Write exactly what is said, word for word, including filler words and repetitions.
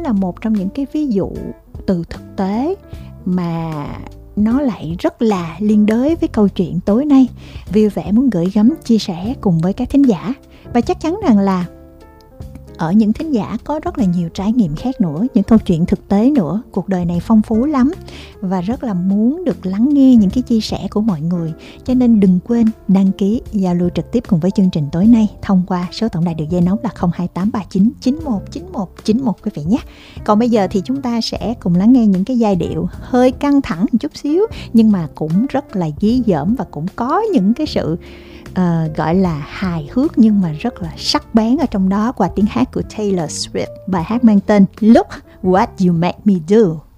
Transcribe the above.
là một trong những cái ví dụ từ thực tế mà nó lại rất là liên đới với câu chuyện tối nay Vui Vẻ muốn gửi gắm chia sẻ cùng với các thính giả. Và chắc chắn rằng là ở những thính giả có rất là nhiều trải nghiệm khác nữa, những câu chuyện thực tế nữa. Cuộc đời này phong phú lắm và rất là muốn được lắng nghe những cái chia sẻ của mọi người. Cho nên đừng quên đăng ký giao lưu trực tiếp cùng với chương trình tối nay thông qua số tổng đài đường dây nóng là không hai tám ba chín chín một chín một chín một quý vị nhé. Còn bây giờ thì chúng ta sẽ cùng lắng nghe những cái giai điệu hơi căng thẳng một chút xíu, nhưng mà cũng rất là dí dỏm và cũng có những cái sự Uh, gọi là hài hước nhưng mà rất là sắc bén ở trong đó qua tiếng hát của Taylor Swift. Bài hát mang tên Look What You Make Me Do.